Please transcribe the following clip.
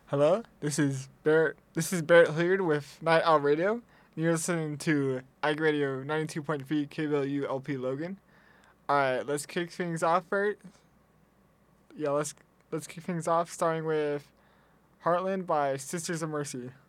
Hello, this is Barrett. This is Barrett Hilliard with Night Owl Radio. And you're listening to Ag Radio 92.3 KBLU LP Logan. All right, let's kick things off, Bert. Yeah, let's kick things off, starting with Heartland by Sisters of Mercy.